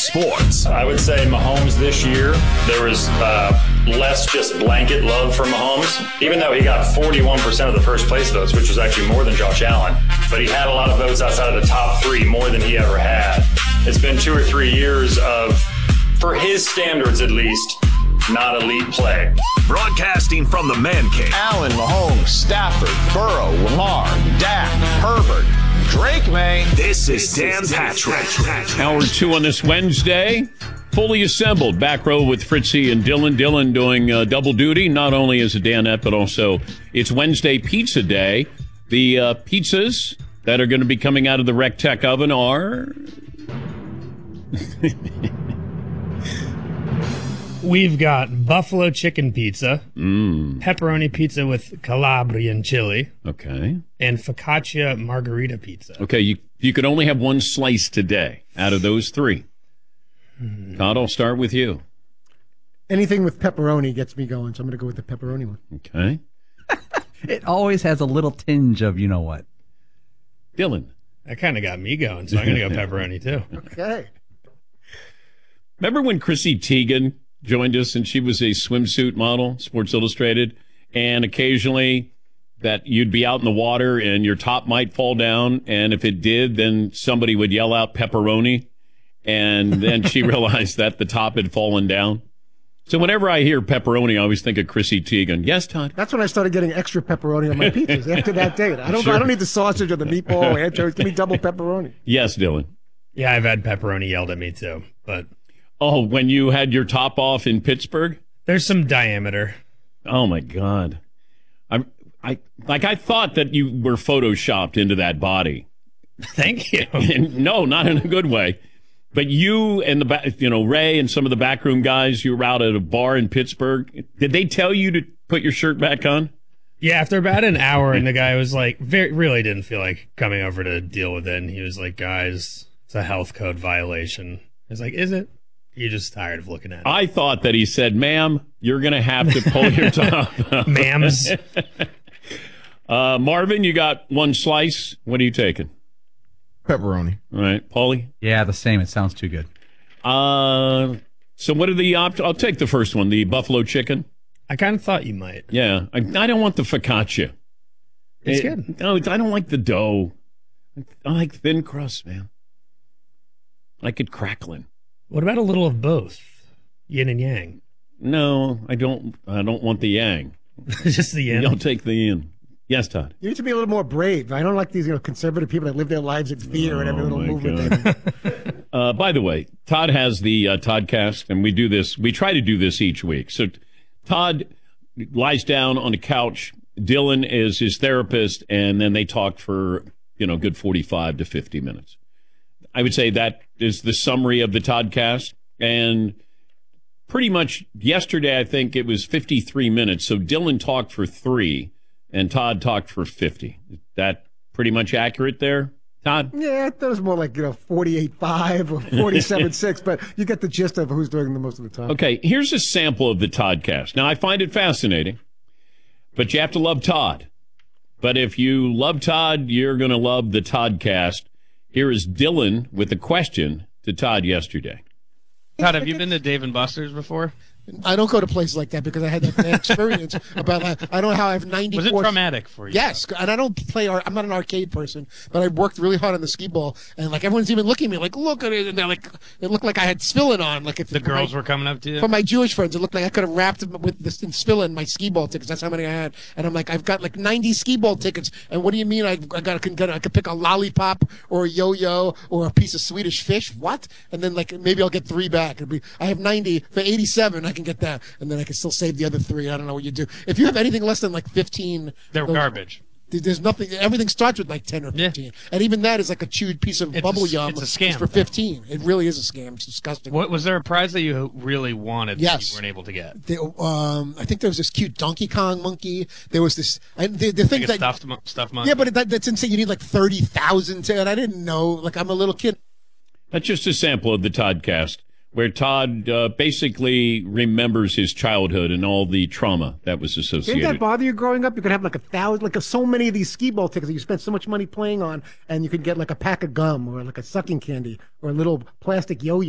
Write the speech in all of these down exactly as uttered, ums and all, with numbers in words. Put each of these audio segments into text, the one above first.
sports. I would say Mahomes this year, there was uh, less just blanket love for Mahomes, even though he got forty-one percent of the first place votes, which was actually more than Josh Allen. But he had a lot of votes outside of the top three, more than he ever had. It's been two or three years of, for his standards at least, not elite play. Broadcasting from the Man Cave. Allen, Mahomes, Stafford, Burrow, Lamar, Dak, Herbert, Drake May. This is Dan Patrick. Hour two on this Wednesday. Fully assembled. Back row with Fritzy and Dylan. Dylan doing uh, double duty, not only as a Danette, but also it's Wednesday Pizza Day. The uh, pizzas that are going to be coming out of the Rec Tech oven are... We've got buffalo chicken pizza, mm. pepperoni pizza with Calabrian chili, okay, and focaccia margarita pizza. Okay, you you could only have one slice today out of those three. Hmm. Todd, I'll start with you. Anything with pepperoni gets me going, so I'm going to go with the pepperoni one. Okay. It always has a little tinge of you know what. Dylan. That kind of got me going, so I'm going to go pepperoni too. Okay. Remember when Chrissy Teigen joined us and she was a swimsuit model, Sports Illustrated, and occasionally that you'd be out in the water and your top might fall down, and if it did, then somebody would yell out pepperoni, and then she realized that the top had fallen down. So whenever I hear pepperoni, I always think of Chrissy Teigen. Yes, Todd? That's when I started getting extra pepperoni on my pizzas after that date. I don't Sure. I don't need the sausage or the meatball or anchovies. Give me double pepperoni. Yes, Dylan. Yeah, I've had pepperoni yelled at me too, but... Oh, when you had your top off in Pittsburgh? There's some diameter. Oh, my God. I, I Like, I thought that you were photoshopped into that body. Thank you. No, not in a good way. But you and the, ba- you know, Ray and some of the backroom guys, you were out at a bar in Pittsburgh. Did they tell you to put your shirt back on? Yeah, after about an hour, and the guy was like, very, really didn't feel like coming over to deal with it. And he was like, guys, it's a health code violation. I was like, is it? You're just tired of looking at it. I thought that he said, ma'am, you're going to have to pull your top off. Ma'ams. uh, Marvin, you got one slice. What are you taking? Pepperoni. All right. Paulie? Yeah, the same. It sounds too good. Uh, so what are the options? I'll take the first one, the buffalo chicken. I kind of thought you might. Yeah. I, I don't want the focaccia. It's it, good. No, it's, I don't like the dough. I like thin crust, man. I like it crackling. What about a little of both? Yin and yang. No, I don't. I don't want the yang. Just the yin. I'll take the yin. Yes, Todd. You need to be a little more brave. I don't like these, you know, conservative people that live their lives in fear Oh, and every little my movement. uh, by the way, Todd has the uh, Toddcast, and we do this. We try to do this each week. So Todd lies down on the couch. Dylan is his therapist, and then they talk for, you know, good forty-five to fifty minutes. I would say that is the summary of the Toddcast. And pretty much yesterday, I think it was fifty-three minutes. So Dylan talked for three, and Todd talked for fifty. Is that pretty much accurate there, Todd? Yeah, I thought it was more like, you know, forty-eight five or forty-seven six, but you get the gist of who's doing the most of the time. Okay, here's a sample of the Toddcast. Now, I find it fascinating, but you have to love Todd. But if you love Todd, you're going to love the Toddcast. Here is Dylan with a question to Todd yesterday. Todd, have you been to Dave and Buster's before? I don't go to places like that because I had that bad experience about that. I don't know how I have ninety-four. Was it traumatic for you? Yes, and I don't play. Ar- I'm not an arcade person, but I worked really hard on the skee ball, and like everyone's even looking at me like, look at it, and they're like, it looked like I had Spillin on. Like if the girls my, were coming up to you. For my Jewish friends, it looked like I could have wrapped them with this in Spillin my skee ball tickets. That's how many I had, and I'm like, I've got like ninety skee ball tickets, and what do you mean? I, I got I, I could pick a lollipop or a yo-yo or a piece of Swedish fish. What? And then like maybe I'll get three back. It'll be I have ninety for eighty-seven. I can get that, and then I can still save the other three. I don't know what you do. If you have anything less than like fifteen, they're those, garbage. There's nothing. Everything starts with like ten or fifteen, yeah. And even that is like a chewed piece of it's bubble a, yum. It's a scam for fifteen. It really is a scam. It's disgusting. What was there a prize that you really wanted yes. that you weren't able to get? They, um, I think there was this cute Donkey Kong monkey. There was this. I, the the thing like that stuffed, stuffed monkey. Yeah, but that, that's insane. You need like thirty thousand, and I didn't know. Like I'm a little kid. That's just a sample of the Toddcast, where Todd uh, basically remembers his childhood and all the trauma that was associated. Didn't that bother you growing up? You could have like a thousand, like a, so many of these skee ball tickets that you spent so much money playing on, and you could get like a pack of gum or like a sucking candy or a little plastic yo-yo.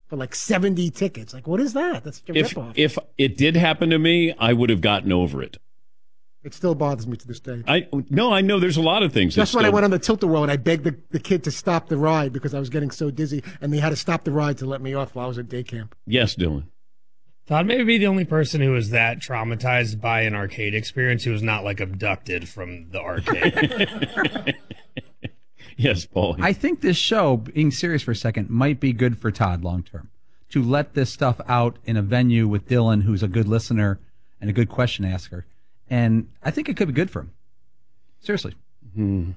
for like seventy tickets. Like, what is that? That's such a If ripoff. if it did happen to me, I would have gotten over it. It still bothers me to this day. I no, I know there's a lot of things. That's that when I still- went on the tilt-a-whirl and I begged the, the kid to stop the ride because I was getting so dizzy, and they had to stop the ride to let me off while I was at day camp. Yes, Dylan. Todd may be the only person who was that traumatized by an arcade experience who was not like abducted from the arcade. Yes, Paul. I think this show, being serious for a second, might be good for Todd long term. To let this stuff out in a venue with Dylan, who's a good listener and a good question asker. And I think it could be good for him. Seriously. Hmm.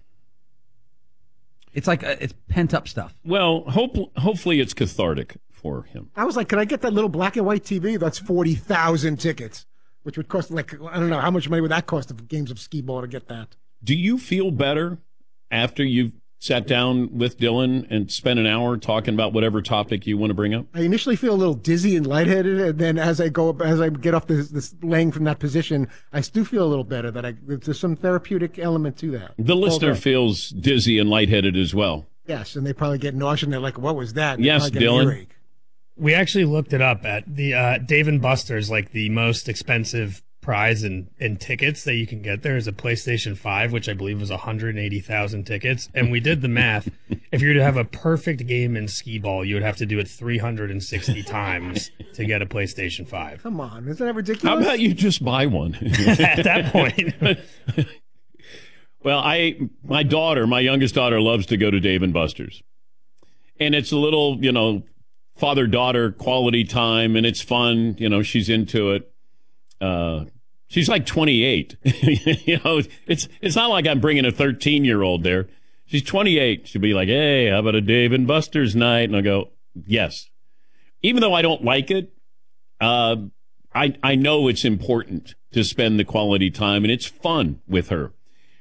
It's like uh it's pent up stuff. Well, hope, hopefully it's cathartic for him. I was like, can I get that little black and white T V? That's forty thousand tickets, which would cost like, I don't know, how much money would that cost of games of skee ball to get that? Do you feel better after you've sat down with Dylan and spent an hour talking about whatever topic you want to bring up? I initially feel a little dizzy and lightheaded, and then as I go, as I get off this, this laying from that position, I do feel a little better. That I there's some therapeutic element to that. The listener Hold on. feels dizzy and lightheaded as well. Yes, and they probably get nauseous. And they're like, "What was that?" And they Yes, probably get an Dylan. earache. We actually looked it up at the uh, Dave and Buster's. Like the most expensive prize in, in tickets that you can get there is a PlayStation five, which I believe was one hundred eighty thousand tickets. And we did the math. If you were to have a perfect game in skee ball, you would have to do it three hundred sixty times to get a PlayStation five. Come on, isn't that ridiculous? How about you just buy one? At that point. Well, I my daughter, my youngest daughter, loves to go to Dave and Buster's. And it's a little, you know, father-daughter quality time, and it's fun. You know, she's into it. Uh, she's like twenty-eight. You know, it's it's not like I'm bringing a thirteen-year-old there. She's twenty-eight. She'll be like, hey, how about a Dave and Buster's night? And I go, yes. Even though I don't like it, uh, I I know it's important to spend the quality time, and it's fun with her.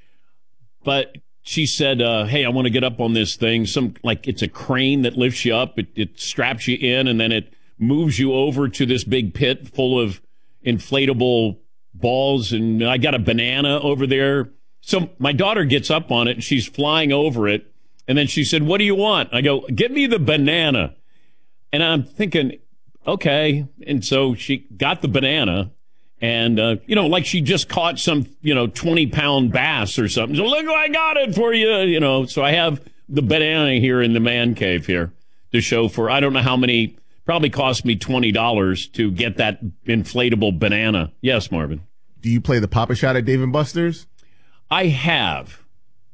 But she said, uh, hey, I want to get up on this thing. Some like it's a crane that lifts you up. It, it straps you in, and then it moves you over to this big pit full of inflatable balls, and I got a banana over there. So my daughter gets up on it, and she's flying over it, and then she said, what do you want? I go, give me the banana. And I'm thinking, okay. And so she got the banana, and, uh, you know, like she just caught some, you know, twenty-pound bass or something. So look, I got it for you, you know. So I have the banana here in the man cave here to show for, I don't know how many. Probably cost me twenty dollars to get that inflatable banana. Yes, Marvin. Do you play the Papa Shot at Dave and Buster's? I have.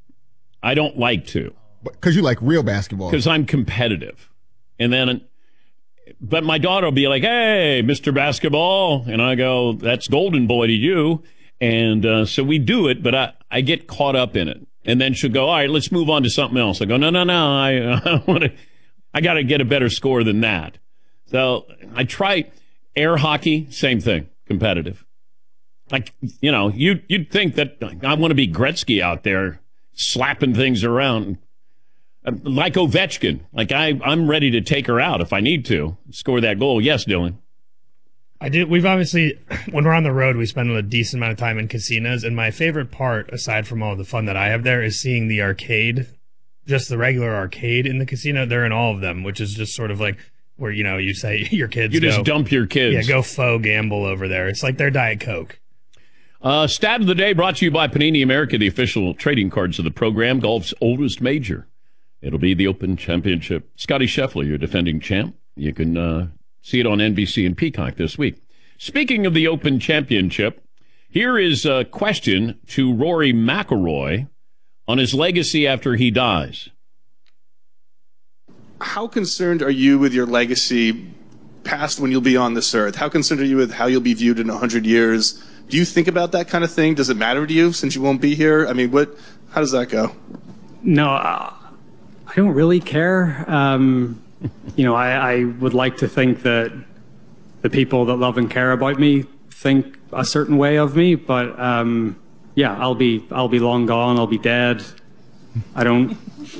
I don't like to. Because you like real basketball. Because I'm competitive. And then, but my daughter will be like, hey, Mister Basketball. And I go, that's Golden Boy to you. And uh, so we do it, but I, I get caught up in it. And then she'll go, all right, let's move on to something else. I go, no, no, no. I, I want to, I got to get a better score than that. So I try air hockey, same thing, competitive. Like, you know, you, you'd think that I want to be Gretzky out there slapping things around. Like Ovechkin. Like, I, I'm ready to take her out if I need to. Score that goal. Yes, Dylan. I do. We've obviously, when we're on the road, we spend a decent amount of time in casinos. And my favorite part, aside from all the fun that I have there, is seeing the arcade, just the regular arcade in the casino. They're in all of them, which is just sort of like, where, you know, you say your kids You go, just dump your kids. Yeah, go faux gamble over there. It's like their Diet Coke. Uh, stat of the day brought to you by Panini America, the official trading cards of the program, golf's oldest major. It'll be the Open Championship. Scotty Scheffler, your defending champ. You can uh, see it on N B C and Peacock this week. Speaking of the Open Championship, here is a question to Rory McIlroy on his legacy after he dies. How concerned are you with your legacy past when you'll be on this earth? How concerned are you with how you'll be viewed in one hundred years? Do you think about that kind of thing? Does it matter to you since you won't be here? I mean, what? How does that go? No, uh, I don't really care. Um, you know, I, I would like to think that the people that love and care about me think a certain way of me, but um, yeah, I'll be I'll be long gone. I'll be dead. I don't.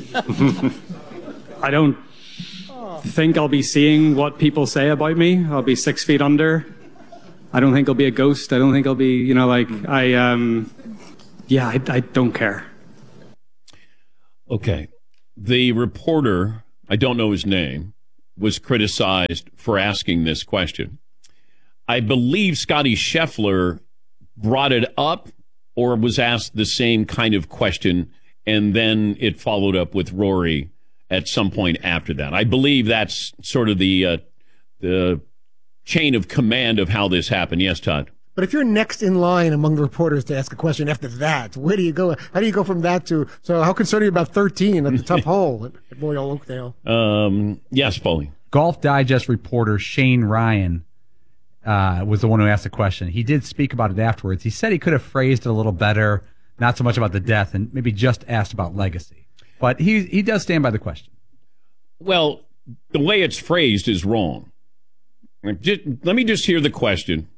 I don't think I'll be seeing what people say about me. I'll be six feet under. I don't think I'll be a ghost. I don't think I'll be, you know, like I, um, yeah, I, I don't care. Okay. The reporter, I don't know his name, was criticized for asking this question. I believe Scotty Scheffler brought it up or was asked the same kind of question, and then it followed up with Rory at some point after that. I believe that's sort of the uh, the chain of command of how this happened. Yes, Todd? But if you're next in line among the reporters to ask a question after that, where do you go? How do you go from that to, so how concerned are you about thirteen at the tough hole at Royal Oakdale? Um, yes, Paulie. Golf Digest reporter Shane Ryan uh, was the one who asked the question. He did speak about it afterwards. He said he could have phrased it a little better, not so much about the death, and maybe just asked about legacy. But he he does stand by the question. Well, the way it's phrased is wrong. Just, let me just hear the question.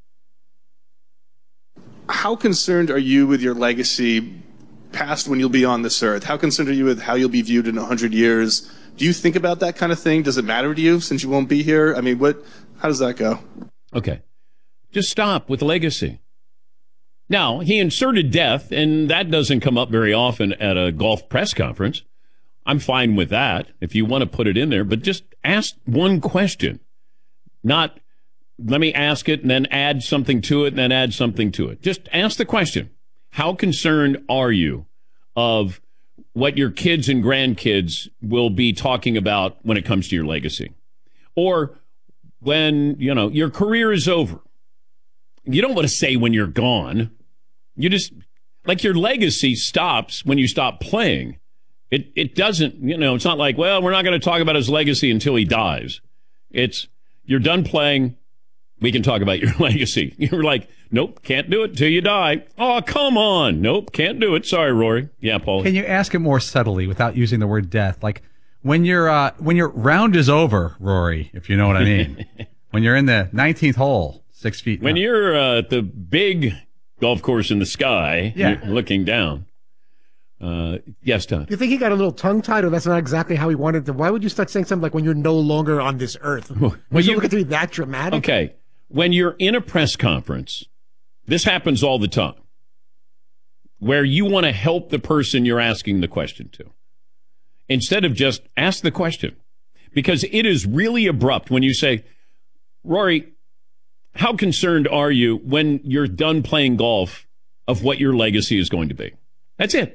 How concerned are you with your legacy past when you'll be on this earth? How concerned are you with how you'll be viewed in one hundred years? Do you think about that kind of thing? Does it matter to you since you won't be here? I mean, what? How does that go? Okay. Just stop with legacy. Now, he inserted death, and that doesn't come up very often at a golf press conference. I'm fine with that if you want to put it in there, but just ask one question. Not, let me ask it and then add something to it and then add something to it. Just ask the question. How concerned are you of what your kids and grandkids will be talking about when it comes to your legacy? Or when, you know, your career is over. You don't want to say when you're gone. You just, like, your legacy stops when you stop playing. It it doesn't, you know, it's not like, well, we're not going to talk about his legacy until he dies. It's, you're done playing, we can talk about your legacy. You're like, nope, can't do it till you die. Oh, come on. Nope, can't do it. Sorry, Rory. Yeah, Paul. Can you ask it more subtly without using the word death? Like, when your uh, when your round is over, Rory, if you know what I mean. When you're in the nineteenth hole, six feet. When down. you're uh, at the big golf course in the sky, Yeah. you're looking down. Uh, yes, Tom. You think he got a little tongue-tied, or that's not exactly how he wanted to? Why would you start saying something like when you're no longer on this earth? Well, Does you it look to be that dramatic? Okay. When you're in a press conference, this happens all the time, where you want to help the person you're asking the question to, instead of just ask the question. Because it is really abrupt when you say, Rory, how concerned are you when you're done playing golf of what your legacy is going to be? That's it.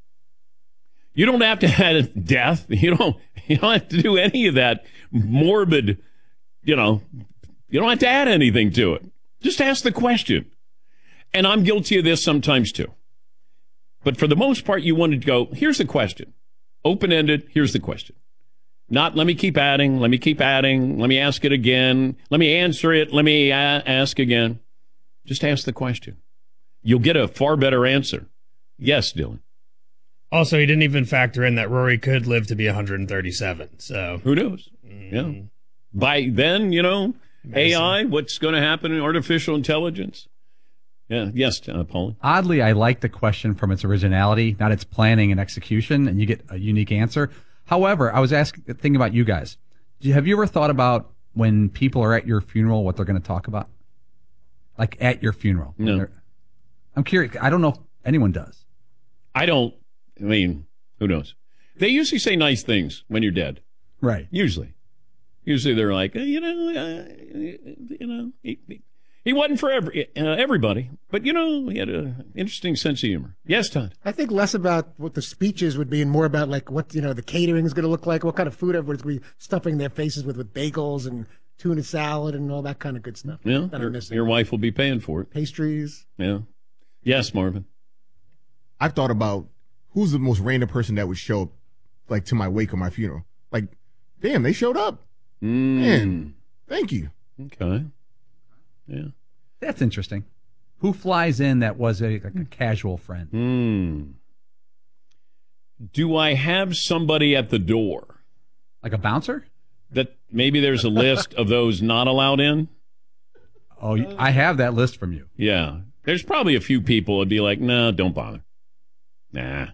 You don't have to add death. You don't, you don't have to do any of that morbid, you know, you don't have to add anything to it. Just ask the question. And I'm guilty of this sometimes too. But for the most part, you wanted to go, here's the question. Open-ended, here's the question. Not, let me keep adding, let me keep adding, let me ask it again, let me answer it, let me a- ask again. Just ask the question. You'll get a far better answer. Yes, Dylan. Also, he didn't even factor in that Rory could live to be one hundred thirty-seven. So who knows? Mm. Yeah. By then, you know, Medicine. A I, what's going to happen in artificial intelligence? Yeah. Yes, uh, Paul. Oddly, I like the question from its originality, not its planning and execution, and you get a unique answer. However, I was asking, thinking about you guys. Do you, have you ever thought about when people are at your funeral, what they're going to talk about? Like at your funeral? No. I'm curious. I don't know if anyone does. I don't. I mean, who knows? They usually say nice things when you're dead. Right. Usually. Usually they're like, uh, you know, uh, you know, he, he wasn't for every, uh, everybody, but, you know, he had an interesting sense of humor. Yes, Todd? I think less about what the speeches would be and more about, like, what, you know, the catering is going to look like, what kind of food everybody's going to be stuffing their faces with, with bagels and tuna salad and all that kind of good stuff. Yeah, that I'm your, missing. your wife will be paying for it. Pastries. Yeah. Yes, Marvin. I've thought about who's the most random person that would show up, like, to my wake or my funeral. Like, damn, they showed up. Mm. Man, thank you. Okay. Yeah. That's interesting. Who flies in that was a, like a casual friend? Mm. Do I have somebody at the door? Like a bouncer? That maybe there's a list of those not allowed in? Oh, I have that list from you. Yeah. There's probably a few people would be like, no, don't bother. Nah.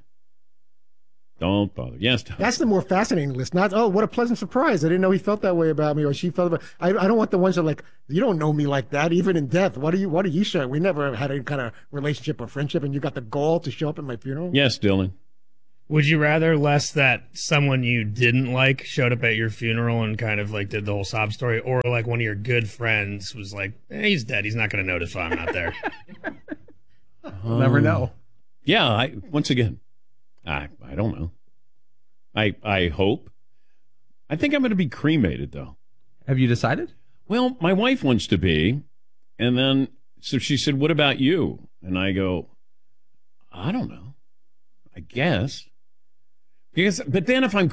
Don't bother. Yes, Tom. That's the more fascinating list. Not, oh, what a pleasant surprise. I didn't know he felt that way about me or she felt about I I don't want the ones that are like, you don't know me like that, even in death. What are you what are you showing? We never had any kind of relationship or friendship, and you got the gall to show up at my funeral? Yes, Dylan. Would you rather less that someone you didn't like showed up at your funeral and kind of like did the whole sob story, or like one of your good friends was like, eh, he's dead, he's not going to notice why I'm not there? We'll never know. Yeah, I, once again, I I don't know. I I hope. I think I'm going to be cremated, though. Have you decided? Well, my wife wants to be, and then so she said, "What about you?" And I go, "I don't know. I guess." Because, but then if I'm